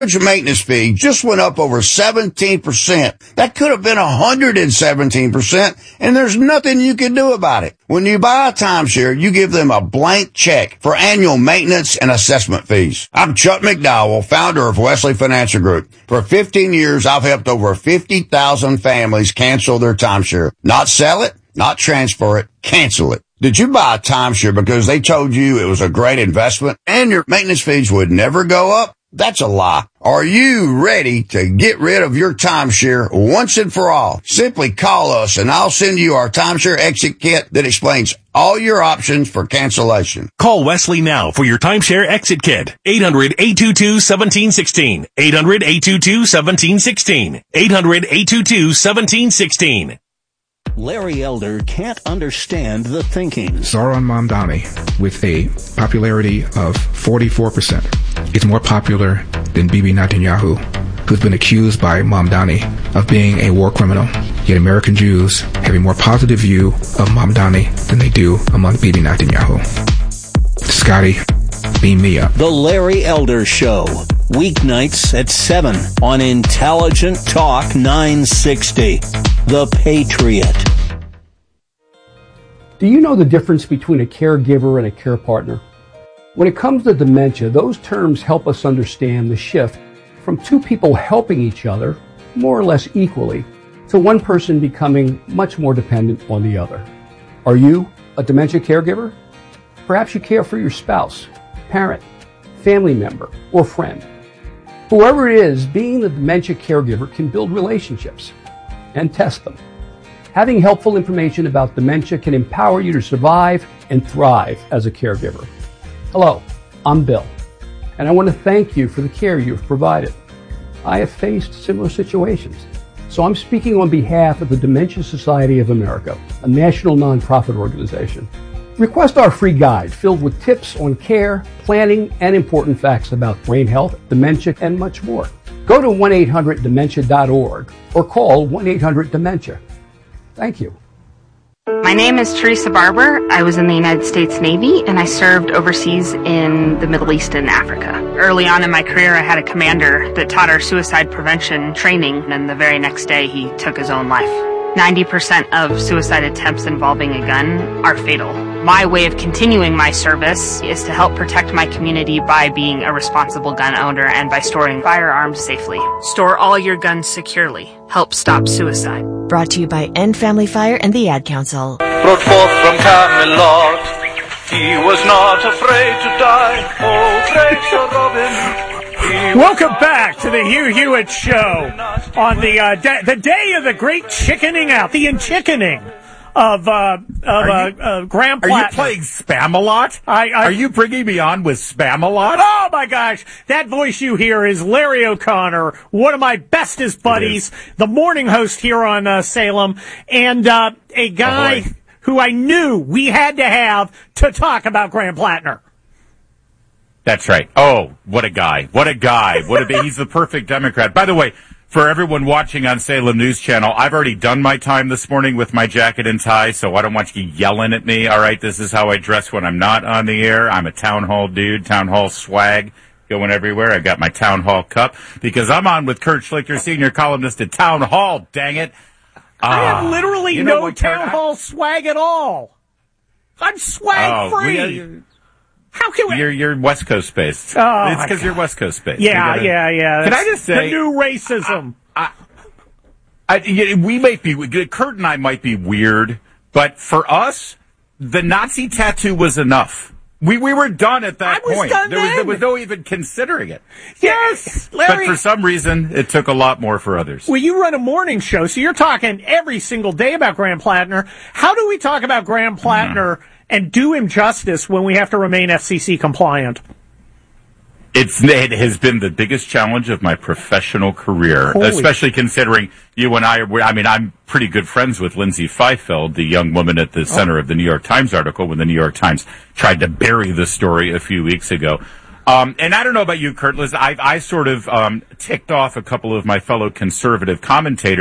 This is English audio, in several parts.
Your maintenance fee just went up over 17%. That could have been 117%, and there's nothing you can do about it. When you buy a timeshare, you give them a blank check for annual maintenance and assessment fees. I'm Chuck McDowell, founder of Wesley Financial Group. For 15 years, I've helped over 50,000 families cancel their timeshare. Not sell it, not transfer it, cancel it. Did you buy a timeshare because they told you it was a great investment and your maintenance fees would never go up? That's a lie. Are you ready to get rid of your timeshare once and for all? Simply call us and I'll send you our timeshare exit kit that explains all your options for cancellation. Call Wesley now for your timeshare exit kit. 800-822-1716. 800-822-1716. 800-822-1716. Larry Elder can't understand the thinking. Zohran Mamdani, with a popularity of 44%, is more popular than Bibi Netanyahu, who's been accused by Mamdani of being a war criminal. Yet American Jews have a more positive view of Mamdani than they do among Bibi Netanyahu. Scotty, beam me up. The Larry Elder Show, weeknights at 7 on Intelligent Talk 960. The Patriot. Do you know the difference between a caregiver and a care partner? When it comes to dementia, those terms help us understand the shift from two people helping each other, more or less equally, to one person becoming much more dependent on the other. Are you a dementia caregiver? Perhaps you care for your spouse, parent, family member, or friend. Whoever it is, being the dementia caregiver can build relationships and test them. Having helpful information about dementia can empower you to survive and thrive as a caregiver. Hello, I'm Bill, and I want to thank you for the care you've provided. I have faced similar situations, so I'm speaking on behalf of the Dementia Society of America, a national nonprofit organization. Request our free guide filled with tips on care, planning, and important facts about brain health, dementia, and much more. Go to 1-800-DEMENTIA.org or call 1-800-DEMENTIA. Thank you. My name is Teresa Barber. I was in the United States Navy and I served overseas in the Middle East and Africa. Early on in my career, I had a commander that taught our suicide prevention training, and the very next day he took his own life. 90% of suicide attempts involving a gun are fatal. My way of continuing my service is to help protect my community by being a responsible gun owner and by storing firearms safely. Store all your guns securely. Help stop suicide. Brought to you by End Family Fire and the Ad Council. Brought forth from Camelot, he was not afraid to die. Oh, great Sir Robin. Welcome back to the Hugh Hewitt Show on the day of the great chickening out, the unchickening of Graham Plattner. Are you playing Spamalot? Are you bringing me on with Spamalot? Oh my gosh, that voice you hear is Larry O'Connor, one of my bestest buddies, the morning host here on Salem, and a guy who I knew we had to have to talk about Graham Plattner. That's right. Oh, what a guy. What a guy. He's the perfect Democrat. By the way, for everyone watching on Salem News Channel, I've already done my time this morning with my jacket and tie, so I don't want you yelling at me. All right, this is how I dress when I'm not on the air. I'm a town hall dude, town hall swag, going everywhere. I got my town hall cup because I'm on with Kurt Schlichter, senior columnist at Town Hall, dang it. I have literally no town hall swag at all. I'm swag free. How can we? You're West Coast based. Oh, it's because you're West Coast based. Yeah. Can I just say the new racism? We might be. Kurt and I might be weird, but for us, the Nazi tattoo was enough. We were done at that point. There was no even considering it. Yes, Larry. But for some reason, it took a lot more for others. Well, you run a morning show, so you're talking every single day about Graham Plattner. How do we talk about Graham Plattner and do him justice when we have to remain FCC compliant? It has been the biggest challenge of my professional career, especially considering you and I'm pretty good friends with Lindsay Feifeld, the young woman at the center of the New York Times article when the New York Times tried to bury the story a few weeks ago. And I don't know about you, Kurt. Listen, I sort of ticked off a couple of my fellow conservative commentators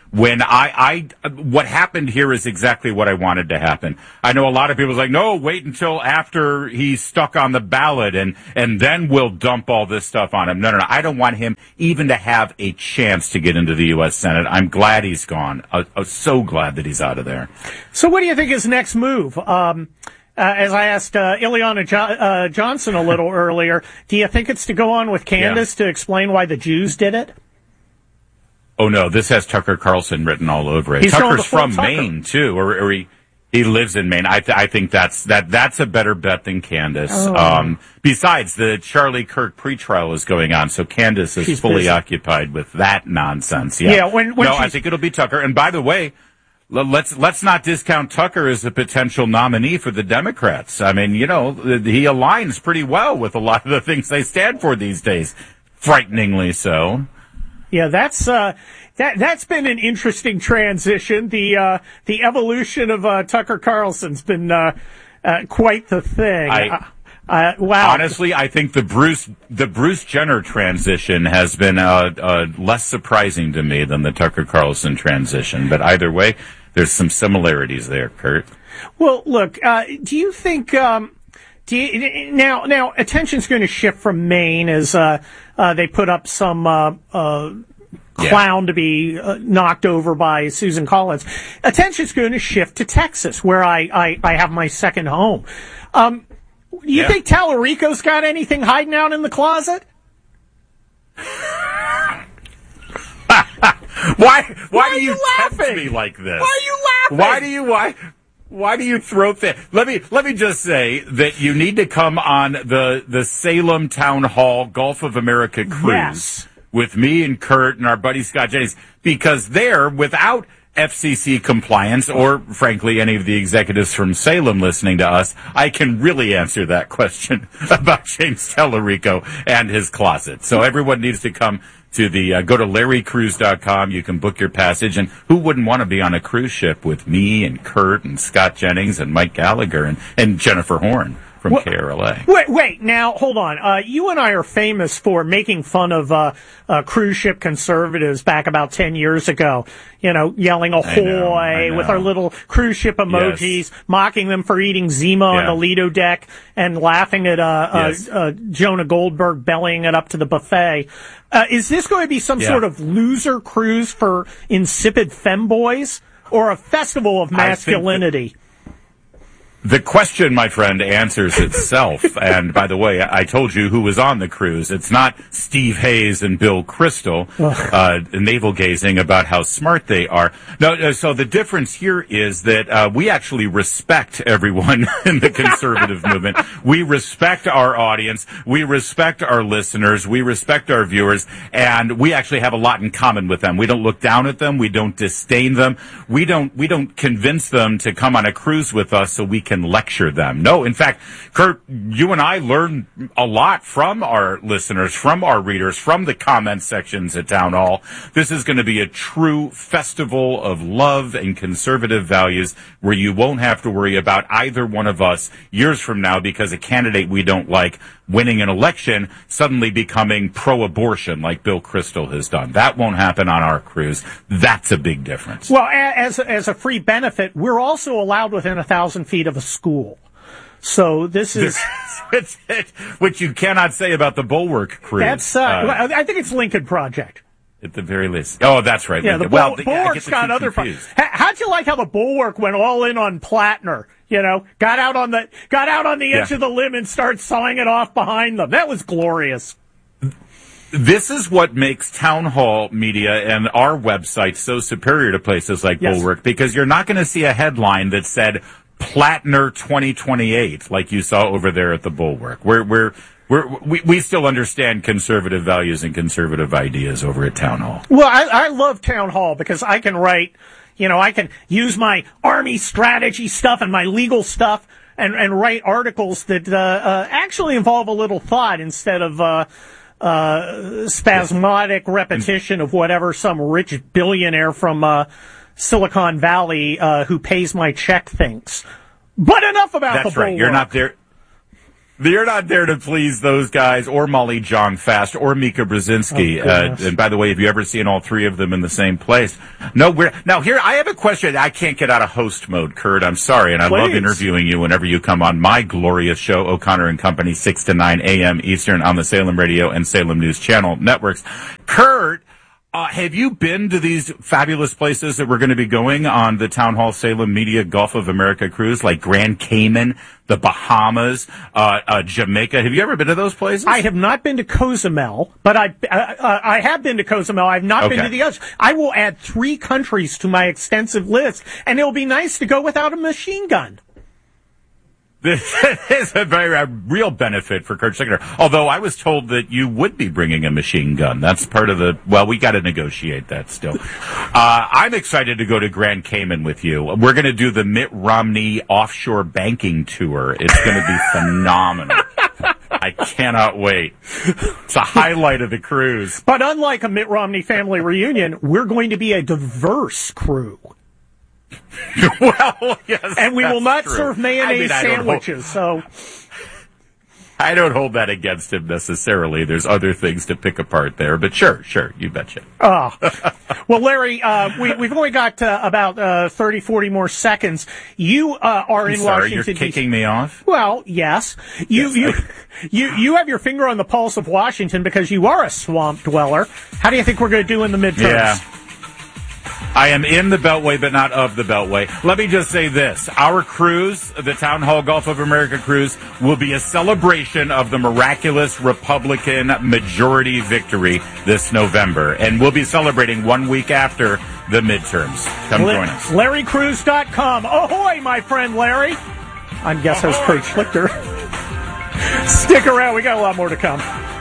when what happened here is exactly what I wanted to happen. I know a lot of people are like, no, wait until after he's stuck on the ballot and then we'll dump all this stuff on him. No. I don't want him even to have a chance to get into the U.S. Senate. I'm glad he's gone. I'm so glad that he's out of there. So what do you think his next move? As I asked Ileana Johnson a little earlier, do you think it's to go on with Candace to explain why the Jews did it? Oh, no, this has Tucker Carlson written all over it. He's Tucker's from Tucker. Maine, too, or he lives in Maine. I think that's a better bet than Candace. Oh. Besides, the Charlie Kirk pretrial is going on, so Candace is fully busy. Occupied with that nonsense. Yeah, I think it'll be Tucker. And by the way, let's not discount Tucker as a potential nominee for the Democrats. I mean, he aligns pretty well with a lot of the things they stand for these days. Frighteningly so. Yeah, that's been an interesting transition. The evolution of Tucker Carlson's been quite the thing. Wow. Honestly, I think the Bruce Jenner transition has been less surprising to me than the Tucker Carlson transition. But either way, there's some similarities there, Kurt. Well, look, do you think now attention's going to shift from Maine as they put up some clown to be knocked over by Susan Collins. Attention's going to shift to Texas, where I have my second home. Do you think Tallarico's got anything hiding out in the closet? Why do you tempt me like this? Why are you laughing? Why do you throw things? Let me just say that you need to come on the Salem Town Hall Gulf of America cruise with me and Kurt and our buddy Scott Jennings, because there, without FCC compliance, or frankly any of the executives from Salem listening to us, I can really answer that question about James Tallarico and his closet. So everyone needs to come to go to LarryCruise.com. You can book your passage. And who wouldn't want to be on a cruise ship with me and Kurt and Scott Jennings and Mike Gallagher and Jennifer Horn from KRLA. Wait, now, hold on. You and I are famous for making fun of cruise ship conservatives back about 10 years ago. Yelling ahoy with our little cruise ship emojis, mocking them for eating Zima on the Lido deck, and laughing at Jonah Goldberg bellying it up to the buffet. Is this going to be some sort of loser cruise for insipid femboys, or a festival of masculinity? The question, my friend, answers itself. And by the way, I told you who was on the cruise. It's not Steve Hayes and Bill Kristol navel gazing about how smart they are. No, so the difference here is that we actually respect everyone in the conservative movement. We respect our audience. We respect our listeners. We respect our viewers. And we actually have a lot in common with them. We don't look down at them. We don't disdain them. We don't convince them to come on a cruise with us so we can lecture them. No, in fact, Kurt, you and I learn a lot from our listeners, from our readers, from the comment sections at Town Hall. This is going to be a true festival of love and conservative values where you won't have to worry about either one of us years from now because a candidate we don't like winning an election suddenly becoming pro-abortion like Bill Kristol has done. That won't happen on our cruise. That's a big difference. Well, as a free benefit, we're also allowed within 1,000 feet of a school. So this is... which you cannot say about the Bulwark cruise. That's, I think it's Lincoln Project. At the very least. Oh, that's right. Yeah, Bulwark's got other... How'd you like how the Bulwark went all in on Plattner? Got out on the edge of the limb and started sawing it off behind them. That was glorious. This is what makes Town Hall media and our website so superior to places like Bulwark, because you're not going to see a headline that said Plattner 2028 like you saw over there at the Bulwark. We still understand conservative values and conservative ideas over at Town Hall. Well, I love Town Hall because I can write, I can use my Army strategy stuff and my legal stuff and write articles that actually involve a little thought instead of spasmodic repetition of whatever some rich billionaire from Silicon Valley who pays my check thinks. But enough about the Bulwark. That's right. You're not there. You're not there to please those guys or Molly Jong-Fast or Mika Brzezinski. And by the way, have you ever seen all three of them in the same place? No, now here, I have a question. I can't get out of host mode, Kurt. I'm sorry. And I love interviewing you whenever you come on my glorious show, O'Connor and Company, 6 to 9 a.m. Eastern on the Salem Radio and Salem News Channel networks. Kurt, have you been to these fabulous places that we're going to be going on the Town Hall Salem Media Gulf of America cruise, like Grand Cayman, the Bahamas, Jamaica? Have you ever been to those places? I have not been to Cozumel, but I have been to Cozumel. I've not been to the others. I will add 3 countries to my extensive list, and it'll be nice to go without a machine gun. This is a very real benefit for Kurt Sickner. Although I was told that you would be bringing a machine gun. That's part of the, well, we got to negotiate that still. I'm excited to go to Grand Cayman with you. We're going to do the Mitt Romney offshore banking tour. It's going to be phenomenal. I cannot wait. It's a highlight of the cruise. But unlike a Mitt Romney family reunion, we're going to be a diverse crew. Well, yes, and we will not true. serve mayonnaise sandwiches. So I don't hold that against him necessarily. There's other things to pick apart there, but sure, you betcha. Well, Larry, we've only got about 30, 40 more seconds. You are in Washington. You're kicking me off? Well, yes. You have your finger on the pulse of Washington because you are a swamp dweller. How do you think we're going to do in the midterms? Yeah. I am in the Beltway, but not of the Beltway. Let me just say this. Our cruise, the Town Hall Gulf of America cruise, will be a celebration of the miraculous Republican majority victory this November. And we'll be celebrating 1 week after the midterms. Come join us. LarryCruise.com. Ahoy, my friend Larry. I'm guest host Kurt Schlichter. Stick around. We got a lot more to come.